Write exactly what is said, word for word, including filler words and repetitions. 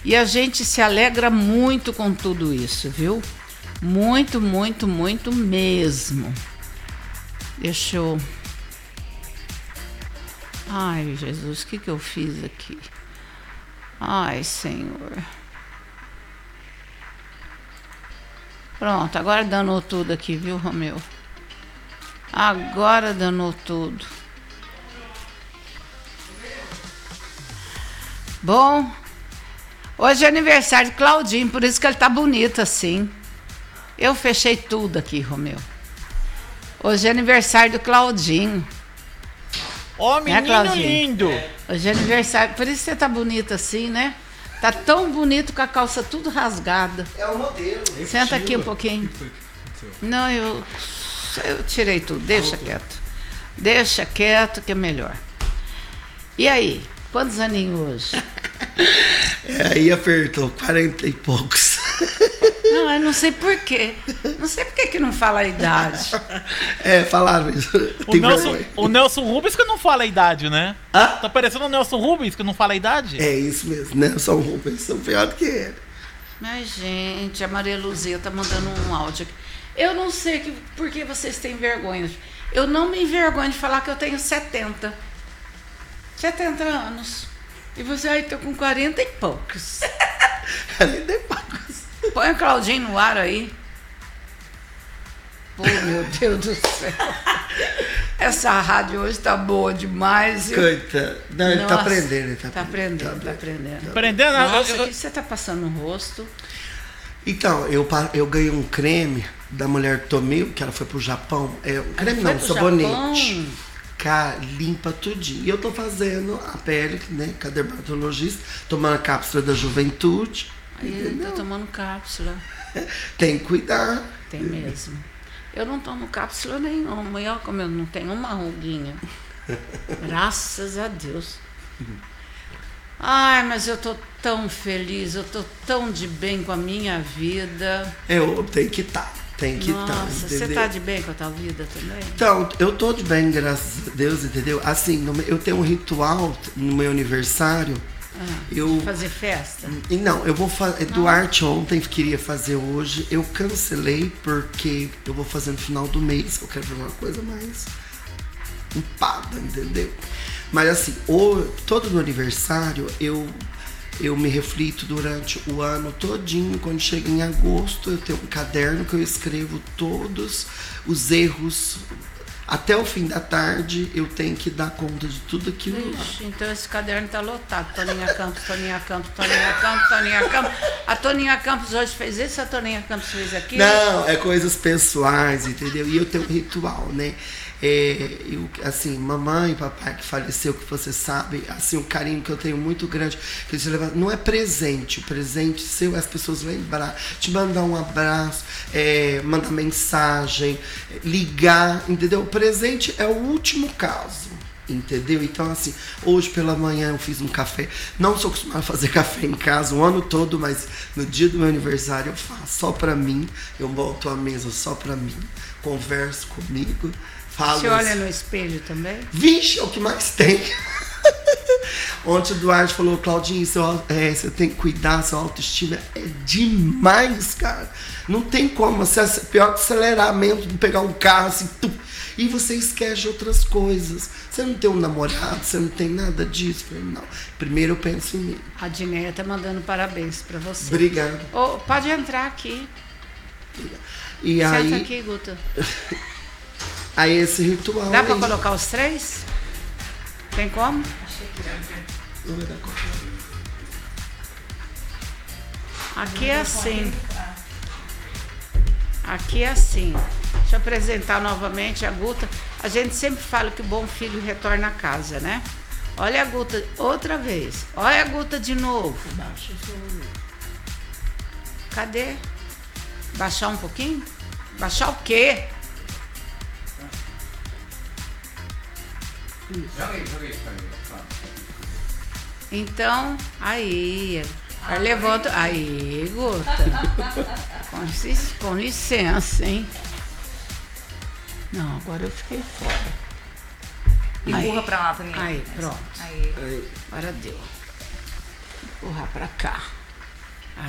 E a gente se alegra muito com tudo isso, viu? Muito, muito, muito mesmo. Deixa eu... Ai, Jesus, o que que eu fiz aqui? Ai, Senhor. Pronto, agora danou tudo aqui, viu, Romeu? Agora danou tudo. Bom, hoje é aniversário de Claudinho, por isso que ele tá bonito assim. Eu fechei tudo aqui, Romeu. Hoje é aniversário do Claudinho. Ó, oh, menino né, lindo! Hoje é aniversário, por isso você tá bonito assim, né? Tá tão bonito com a calça tudo rasgada. É o modelo. Senta aqui um pouquinho. Não, eu, eu tirei tudo, deixa quieto. Deixa quieto que é melhor. E aí, quantos aninhos hoje? É, aí apertou, quarenta e poucos. Não, eu não sei por quê. Não sei por que que não fala a idade. É, falaram isso. O Nelson, o Nelson Rubens que não fala a idade, né? Hã? Tá parecendo o Nelson Rubens que não fala a idade? É isso mesmo, Nelson Rubens, são pior do que ele. Mas, gente, a Maria Luzia tá mandando um áudio aqui. Eu não sei que, por que vocês têm vergonha. Eu não me envergonho de falar que eu tenho setenta. setenta anos. E você aí tá com quarenta e poucos. quarenta e poucos. Põe o Claudinho no ar aí. Pô, meu Deus do céu. Essa rádio hoje tá boa demais. Eu... Coitado. Não, ele Nossa, tá aprendendo. Ele tá, tá aprendendo, aprendendo. tá aprendendo. Aprendendo? Nossa, eu, eu... o que você tá passando no rosto? Então, eu, eu ganhei um creme da mulher Tomil, que ela foi pro Japão. É, um creme Foi não, pro sabonete. Japão? Cara, limpa tudinho. E eu tô fazendo a pele, né, com a dermatologista, tomando a cápsula da juventude. Aí eu tô tomando cápsula. Tem que cuidar. Tem mesmo. Eu não tomo cápsula nenhuma. E olha como eu não tenho uma ruguinha. Graças a Deus. Ai, mas eu tô tão feliz, eu tô tão de bem com a minha vida. Eu tenho que estar. Tá, tem que estar. Nossa, você tá de bem com a tua vida também? Então, eu tô de bem, graças a Deus, entendeu? Assim, no, eu tenho um ritual no meu aniversário. Ah, eu fazer festa? E não, eu vou fazer. Duarte ontem queria fazer hoje. Eu cancelei porque eu vou fazer no final do mês. Eu quero fazer uma coisa mais empada, entendeu? Mas assim, o, todo no aniversário eu, eu me reflito durante o ano todinho. Quando chega em agosto, eu tenho um caderno que eu escrevo todos os erros. Até o fim da tarde eu tenho que dar conta de tudo aquilo lá. Ixi, então esse caderno tá lotado. Toninha Campos, Toninha Campos, Toninha Campos, Toninha Campos. A Toninha Campos hoje fez isso, a Toninha Campos fez aquilo. Não, é coisas pessoais, entendeu? E eu tenho um ritual, né? É, eu, assim, mamãe e papai que faleceu, que você sabe, assim, um carinho que eu tenho muito grande, que eles levam, não é presente, o presente seu é as pessoas lembrar, te mandar um abraço, é, mandar mensagem, ligar, entendeu? O presente é o último caso, entendeu? Então, assim, hoje pela manhã eu fiz um café, não sou acostumada a fazer café em casa o ano todo, mas no dia do meu aniversário eu faço só pra mim, eu boto a mesa só pra mim, converso comigo. Falo Você olha no espelho também? Vixe, é o que mais tem. Ontem o Duarte falou, Claudinho, seu, é, você tem que cuidar, sua autoestima é demais, cara. Não tem como, você é pior que aceleramento de pegar um carro assim, tum, e você esquece outras coisas. Você não tem um namorado, você não tem nada disso. Eu falei, não, primeiro eu penso em mim. A Dineia tá mandando parabéns pra você. Obrigado. Oh, pode entrar aqui. E Senta aí, aqui, Guta. Aí esse ritual. Dá pra aí, colocar os três? Tem como? não vai dar conta. Aqui é assim. Aqui é assim. Deixa eu apresentar novamente a Guta. A gente sempre fala que o bom filho retorna a casa, né? Olha a Guta outra vez. Olha a Guta de novo. Cadê? Baixar um pouquinho? Baixar o quê? Então, aí, aí levanta, aí, Guta, com, lic- com licença, hein? Não, agora eu fiquei fora. Empurra Aí, pra lá também. aí, pronto. Aí. Aí, Agora deu. Empurrar pra cá.